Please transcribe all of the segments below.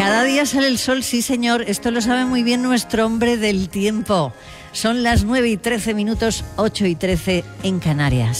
Cada día sale el sol, sí señor, esto lo sabe muy bien nuestro hombre del tiempo. Son las 9:13, 8:13 en Canarias.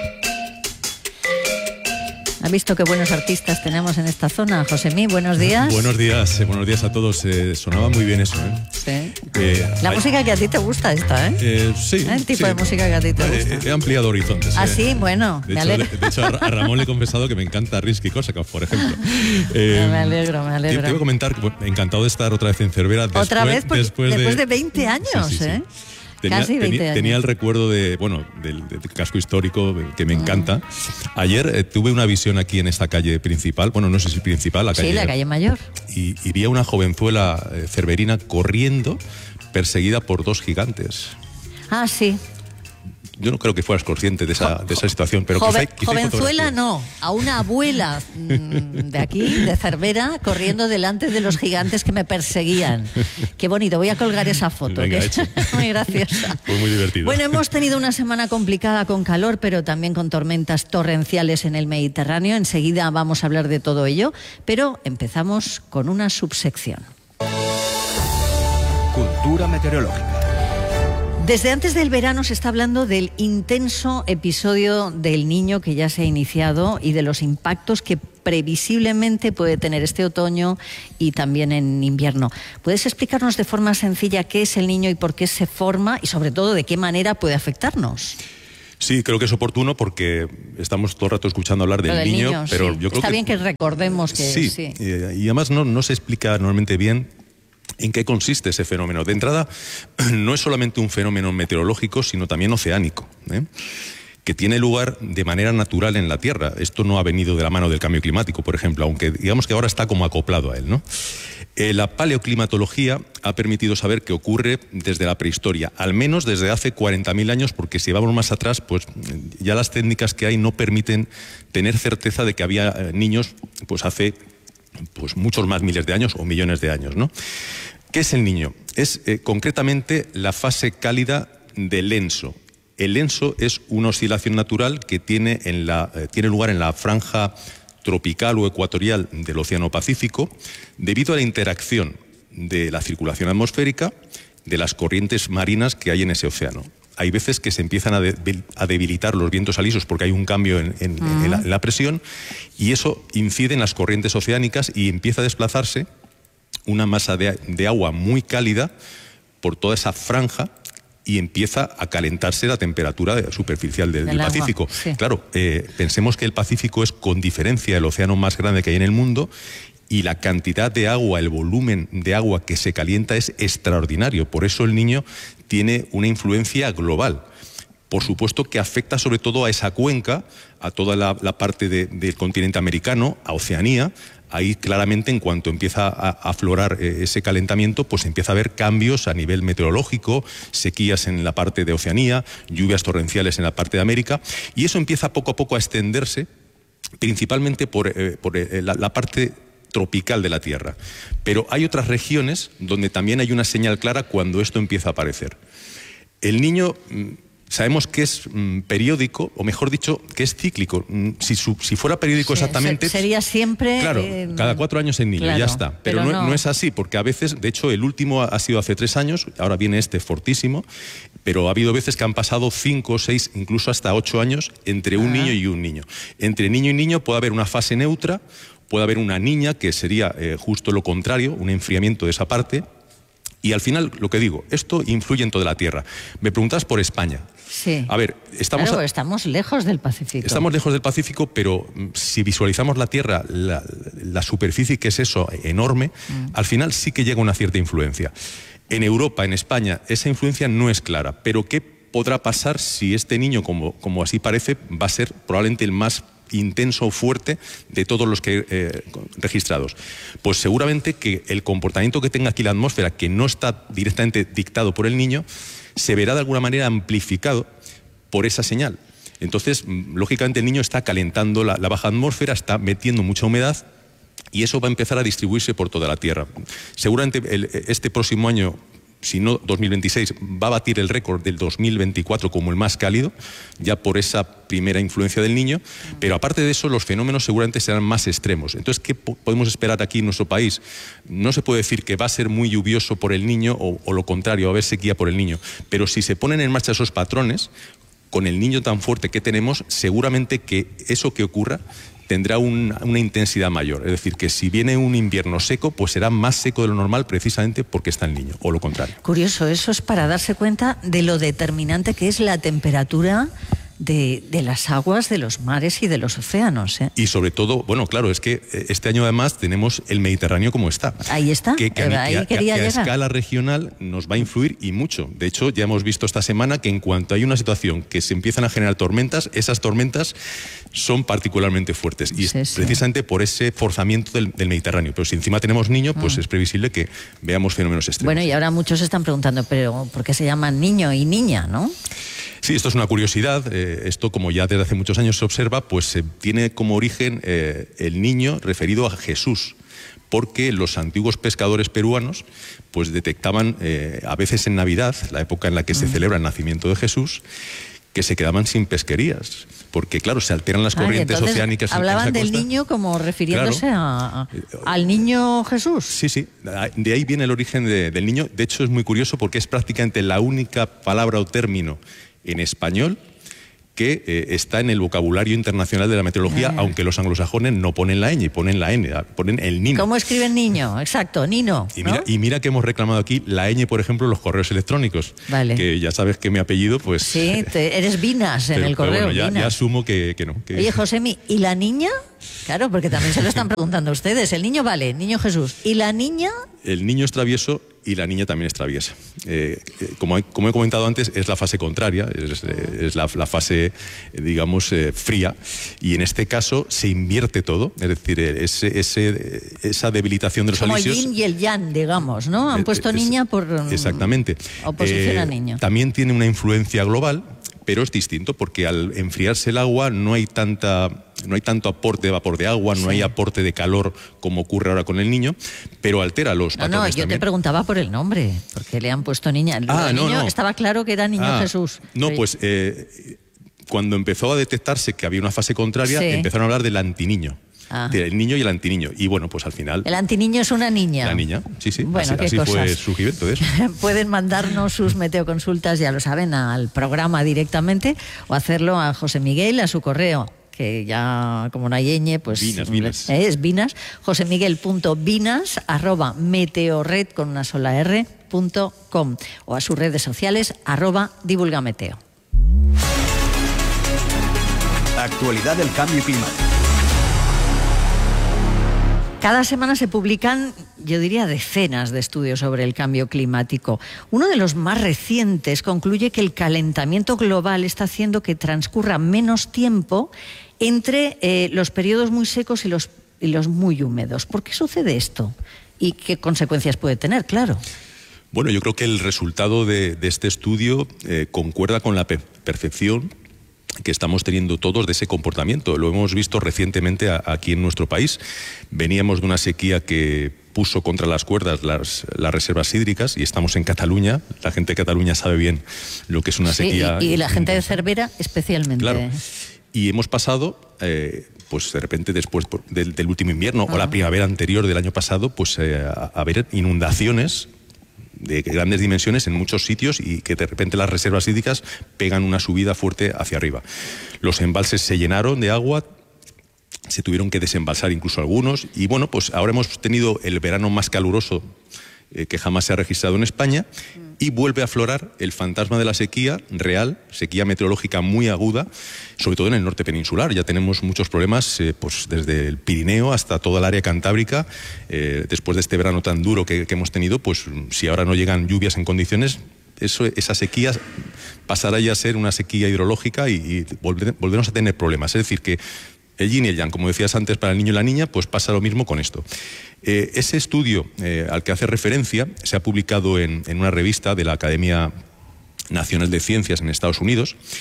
¿Ha visto qué buenos artistas tenemos en esta zona? Josemí, buenos días. Buenos días a todos. Sonaba muy bien eso, ¿eh? Sí. La música que a ti te gusta esta, ¿eh? Sí. El tipo de música que a ti te gusta. He ampliado horizontes. Ah, sí, bueno, me alegro. De hecho, a Ramón le he confesado que me encanta Rimsky-Kórsakov, por ejemplo. Me alegro. Te iba a comentar, encantado de estar otra vez en Cervera. Otra vez, después de 20 años, sí. ¿eh? Casi 20 años. Tenía el recuerdo del casco histórico que me encanta. Ayer tuve una visión aquí en esta calle principal, bueno, no sé si principal, la calle. Sí, la calle Mayor. Y vi a una jovenzuela cerverina corriendo, perseguida por dos gigantes. Ah, sí. Yo no creo que fueras consciente de esa situación, pero quizá jovenzuela no, a una abuela de aquí, de Cervera, corriendo delante de los gigantes que me perseguían. Qué bonito, voy a colgar esa foto. Venga, que es muy graciosa. Fue muy divertido. Bueno, hemos tenido una semana complicada con calor, pero también con tormentas torrenciales en el Mediterráneo. Enseguida vamos a hablar de todo ello, pero empezamos con una subsección. Cultura meteorológica. Desde antes del verano se está hablando del intenso episodio del Niño que ya se ha iniciado y de los impactos que previsiblemente puede tener este otoño y también en invierno. ¿Puedes explicarnos de forma sencilla qué es el Niño y por qué se forma y sobre todo de qué manera puede afectarnos? Sí, creo que es oportuno porque estamos todo el rato escuchando hablar del niño, pero sí. yo creo está bien que recordemos que sí. Y además no se explica normalmente bien ¿en qué consiste ese fenómeno? De entrada, no es solamente un fenómeno meteorológico, sino también oceánico, que tiene lugar de manera natural en la Tierra. Esto no ha venido de la mano del cambio climático, por ejemplo, aunque digamos que ahora está como acoplado a él, ¿no? La paleoclimatología ha permitido saber que ocurre desde la prehistoria, al menos desde hace 40.000 años, porque si vamos más atrás, pues ya las técnicas que hay no permiten tener certeza de que había niños pues hace muchos más miles de años o millones de años, ¿no? ¿Qué es el Niño? Es concretamente la fase cálida del ENSO. El ENSO es una oscilación natural que tiene lugar en la franja tropical o ecuatorial del Océano Pacífico debido a la interacción de la circulación atmosférica de las corrientes marinas que hay en ese océano. Hay veces que se empiezan a debilitar los vientos alisos porque hay un cambio en la presión y eso incide en las corrientes oceánicas y empieza a desplazarse una masa de agua muy cálida por toda esa franja y empieza a calentarse la temperatura superficial del Pacífico. Sí. Claro, pensemos que el Pacífico es con diferencia el océano más grande que hay en el mundo y la cantidad de agua, el volumen de agua que se calienta es extraordinario. Por eso el Niño tiene una influencia global. Por supuesto que afecta sobre todo a esa cuenca, a toda la parte del continente americano, a Oceanía. Ahí claramente en cuanto empieza a aflorar ese calentamiento, pues empieza a haber cambios a nivel meteorológico, sequías en la parte de Oceanía, lluvias torrenciales en la parte de América, y eso empieza poco a poco a extenderse, principalmente por la parte tropical de la Tierra. Pero hay otras regiones donde también hay una señal clara cuando esto empieza a aparecer. El Niño sabemos que es periódico, o mejor dicho, que es cíclico. Si fuera periódico exactamente... Sería siempre... Claro, cada 4 años el Niño, claro, ya está. Pero no es así, porque a veces, de hecho, el último ha sido hace 3 años, ahora viene este fortísimo, pero ha habido veces que han pasado 5, 6, incluso hasta 8 años entre un niño y un niño. Entre niño y niño puede haber una fase neutra, puede haber una niña, que sería justo lo contrario, un enfriamiento de esa parte. Y al final, lo que digo, esto influye en toda la Tierra. Me preguntas por España. Sí. A ver, estamos lejos del Pacífico. Estamos lejos del Pacífico, pero si visualizamos la Tierra, la superficie que es eso, enorme, al final sí que llega una cierta influencia. En Europa, en España, esa influencia no es clara. Pero ¿qué podrá pasar si este niño, como así parece, va a ser probablemente el más intenso o fuerte de todos los que registrados? Pues seguramente que el comportamiento que tenga aquí la atmósfera, que no está directamente dictado por el Niño, se verá de alguna manera amplificado por esa señal. Entonces, lógicamente el Niño está calentando la baja atmósfera, está metiendo mucha humedad y eso va a empezar a distribuirse por toda la Tierra. Seguramente este próximo año si no 2026, va a batir el récord del 2024 como el más cálido, ya por esa primera influencia del Niño, pero aparte de eso los fenómenos seguramente serán más extremos. Entonces, ¿qué podemos esperar aquí en nuestro país? No se puede decir que va a ser muy lluvioso por el Niño o lo contrario, va a haber sequía por el Niño, pero si se ponen en marcha esos patrones, con el Niño tan fuerte que tenemos, seguramente que eso que ocurra tendrá una intensidad mayor. Es decir, que si viene un invierno seco, pues será más seco de lo normal precisamente porque está el Niño, o lo contrario. Curioso, eso es para darse cuenta de lo determinante que es la temperatura de las aguas de los mares y de los océanos. Y sobre todo, bueno, claro, es que este año además tenemos el Mediterráneo como está. Ahí está, que quería a llegar. Escala regional nos va a influir y mucho. De hecho, ya hemos visto esta semana que en cuanto hay una situación que se empiezan a generar tormentas, esas tormentas son particularmente fuertes. Y es precisamente por ese forzamiento del Mediterráneo. Pero si encima tenemos Niño, pues es previsible que veamos fenómenos extremos. Bueno, y ahora muchos se están preguntando, pero ¿por qué se llaman niño y niña, no? Sí, esto es una curiosidad. Esto, como ya desde hace muchos años se observa, pues tiene como origen el niño referido a Jesús, porque los antiguos pescadores peruanos pues detectaban a veces en Navidad, la época en la que se celebra el nacimiento de Jesús, que se quedaban sin pesquerías, porque claro, se alteran las corrientes oceánicas. Hablaban del niño como refiriéndose al niño Jesús. Sí, de ahí viene el origen del niño. De hecho, es muy curioso porque es prácticamente la única palabra o término en español que está en el vocabulario internacional de la meteorología, aunque los anglosajones no ponen la ñ, ponen la n, ponen el nino. ¿Cómo escriben niño? Exacto, nino. Y mira que hemos reclamado aquí la ñ, por ejemplo, en los correos electrónicos. Vale. Que ya sabes que mi apellido, pues... Sí, eres Vinas en el correo. Pero bueno, ya asumo que no. Oye, Josemi, ¿y la niña? Claro, porque también se lo están preguntando ustedes. El niño vale, niño Jesús. ¿Y la niña? El niño es travieso y la niña también es traviesa. Como he comentado antes, es la fase contraria, es la fase, digamos, fría, y en este caso se invierte todo, es decir, esa debilitación de los alisios... Como el yin y el yang, digamos, ¿no? Han puesto niña por... Exactamente. Oposición a niño. También tiene una influencia global, pero es distinto, porque al enfriarse el agua no hay tanto aporte de vapor de agua, no hay aporte de calor como ocurre ahora con el niño, pero altera los patrones. Yo te preguntaba por el nombre, porque le han puesto niña. No. Estaba claro que era niño Jesús. No, pues cuando empezó a detectarse que había una fase contraria, empezaron a hablar del antiniño. Del niño y el antiniño. Y bueno, pues al final... El antiniño es una niña. La niña, sí. Bueno, así fue el surgimiento de eso. Pueden mandarnos sus meteoconsultas, ya lo saben, al programa directamente, o hacerlo a José Miguel, a su correo, que ya, como no hay ñ, pues... Vinas. Es Vinas, josemiguel.vinas@meteorred con una sola r.com, o a sus redes sociales @divulgameteo. Actualidad del cambio climático. Cada semana se publican, yo diría, decenas de estudios sobre el cambio climático. Uno de los más recientes concluye que el calentamiento global está haciendo que transcurra menos tiempo entre los periodos muy secos y los muy húmedos. ¿Por qué sucede esto? ¿Y qué consecuencias puede tener? Claro. Bueno, yo creo que el resultado de este estudio concuerda con la percepción que estamos teniendo todos de ese comportamiento. Lo hemos visto recientemente aquí en nuestro país. Veníamos de una sequía que puso contra las cuerdas las reservas hídricas, y estamos en Cataluña. La gente de Cataluña sabe bien lo que es una sequía. Y la gente de Cervera especialmente. Claro. Y hemos pasado, pues de repente después del último invierno o la primavera anterior del año pasado, pues a ver inundaciones de grandes dimensiones en muchos sitios, y que de repente las reservas hídricas pegan una subida fuerte hacia arriba. Los embalses se llenaron de agua, se tuvieron que desembalsar incluso algunos, y bueno, pues ahora hemos tenido el verano más caluroso que jamás se ha registrado en España, y vuelve a aflorar el fantasma de la sequía real, sequía meteorológica muy aguda, sobre todo en el norte peninsular. Ya tenemos muchos problemas, pues desde el Pirineo hasta toda el área cantábrica. Después de este verano tan duro que hemos tenido, pues si ahora no llegan lluvias en condiciones, esa sequía pasará ya a ser una sequía hidrológica y volveremos a tener problemas. Es decir, que el yin y el yang, como decías antes, para el niño y la niña, pues pasa lo mismo con esto. Ese estudio al que hace referencia se ha publicado en una revista de la Academia Nacional de Ciencias en Estados Unidos,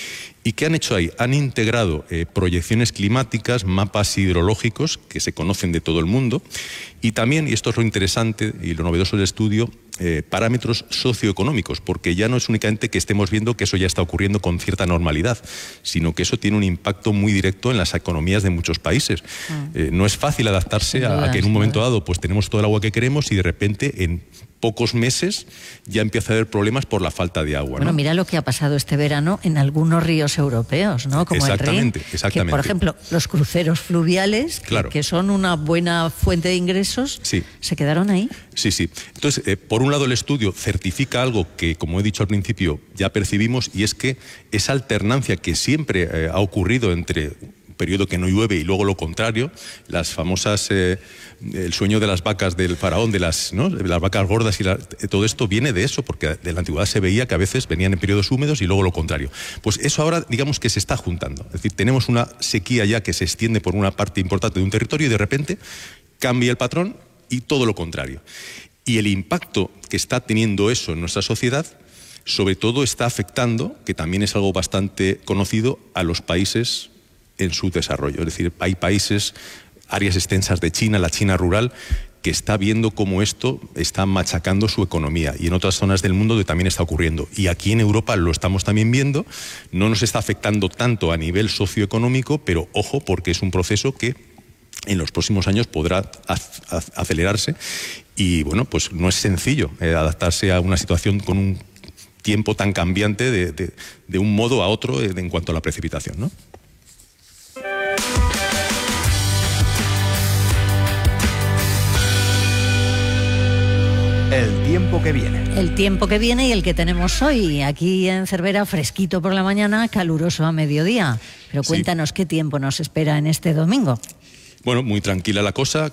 ¿Y qué han hecho ahí? Han integrado proyecciones climáticas, mapas hidrológicos que se conocen de todo el mundo y también, y esto es lo interesante y lo novedoso del estudio, parámetros socioeconómicos, porque ya no es únicamente que estemos viendo que eso ya está ocurriendo con cierta normalidad, sino que eso tiene un impacto muy directo en las economías de muchos países. No es fácil adaptarse a que en un momento dado pues tenemos todo el agua que queremos y de repente en pocos meses ya empieza a haber problemas por la falta de agua. Bueno, ¿no? Mira lo que ha pasado este verano en algunos ríos europeos, ¿no? Como el Rin, que, por ejemplo, los cruceros fluviales, claro, que son una buena fuente de ingresos, sí, se quedaron ahí. Sí, sí. Entonces, por un lado, el estudio certifica algo que, como he dicho al principio, ya percibimos, y es que esa alternancia que siempre ha ocurrido entre un periodo que no llueve y luego lo contrario, las famosas, el sueño de las vacas del faraón, de las vacas gordas y todo esto viene de eso, porque de la antigüedad se veía que a veces venían en periodos húmedos y luego lo contrario. Pues eso ahora, digamos que se está juntando. Es decir, tenemos una sequía ya que se extiende por una parte importante de un territorio y de repente cambia el patrón y todo lo contrario. Y el impacto que está teniendo eso en nuestra sociedad, sobre todo está afectando, que también es algo bastante conocido, a los países en su desarrollo. Es decir, hay países, áreas extensas de China, la China rural, que está viendo cómo esto está machacando su economía, y en otras zonas del mundo donde también está ocurriendo. Y aquí en Europa lo estamos también viendo, no nos está afectando tanto a nivel socioeconómico, pero ojo, porque es un proceso que en los próximos años podrá acelerarse y, bueno, pues no es sencillo adaptarse a una situación con un tiempo tan cambiante de un modo a otro en cuanto a la precipitación, ¿no? El tiempo que viene. El tiempo que viene y el que tenemos hoy. Aquí en Cervera, fresquito por la mañana, caluroso a mediodía. Pero cuéntanos, sí, qué tiempo nos espera en este domingo. Bueno, muy tranquila la cosa,